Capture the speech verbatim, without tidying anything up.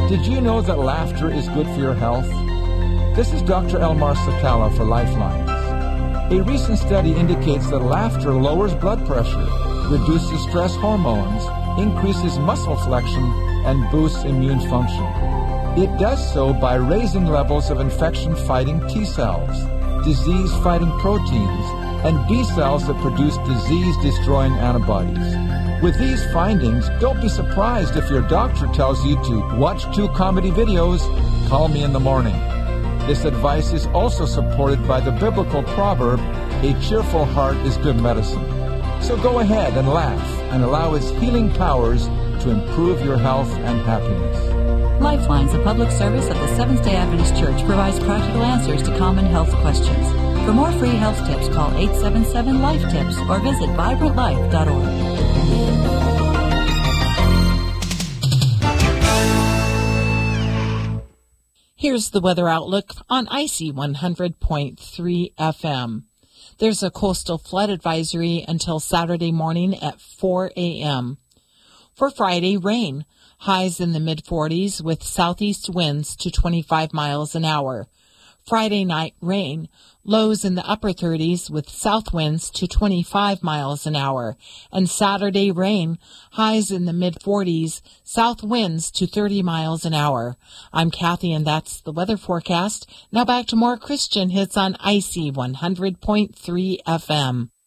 Did you know that laughter is good for your health? This is Doctor Elmar Sakala for Lifelines. A recent study indicates that laughter lowers blood pressure, reduces stress hormones, increases muscle flexion, and boosts immune function. It does so by raising levels of infection-fighting T cells, disease-fighting proteins, and B cells that produce disease-destroying antibodies. With these findings, don't be surprised if your doctor tells you to watch two comedy videos, call me in the morning. This advice is also supported by the biblical proverb, a cheerful heart is good medicine. So go ahead and laugh and allow its healing powers to improve your health and happiness. Lifelines, a public service of the Seventh-day Adventist Church, provides practical answers to common health questions. For more free health tips, call eight seven seven, life tips or visit vibrant life dot org. Here's the weather outlook on I C one hundred point three F M. There's a coastal flood advisory until Saturday morning at four a.m. For Friday, rain. Highs in the mid-forties with southeast winds to twenty-five miles an hour. Friday night, rain. Lows in the upper thirties with south winds to twenty-five miles an hour. And Saturday, rain. Highs in the mid-forties, south winds to thirty miles an hour. I'm Kathy, and that's the weather forecast. Now back to more Christian hits on I C one hundred point three F M.